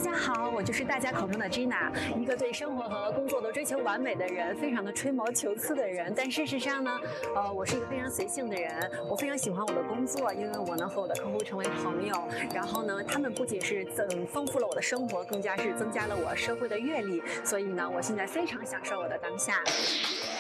家好，我就是大家口中的 Gina， 一个对生活和工作都追求完美的人，非常的吹毛求疵的人。但事实上呢，我是一个非常随性的人。我非常喜欢我的工作，因为我能和我的客户成为朋友。然后呢，他们不仅是丰富了我的生活，更加是增加了我社会的阅历。所以呢，我现在非常享受我的当下。